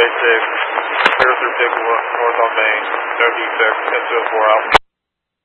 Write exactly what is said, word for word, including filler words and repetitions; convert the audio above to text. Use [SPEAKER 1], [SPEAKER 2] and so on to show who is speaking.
[SPEAKER 1] eight six, clear through Pickwood, north on Main, no defects, ten two four out.